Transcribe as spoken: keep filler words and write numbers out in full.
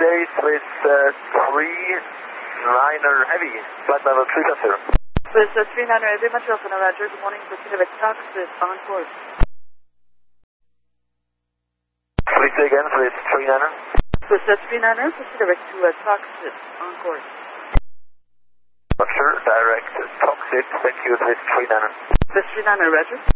days with uh, three niner Heavy, flight level three zero. With uh, three niner Heavy, Montreal Center, Roger. Good morning, proceed avec Toxis on course. Please say again, please, three niner. With uh, three niner, proceed avec to uh, Toxis on course. Roger, direct Toxis, thank you, with three niner. With three niner, Roger.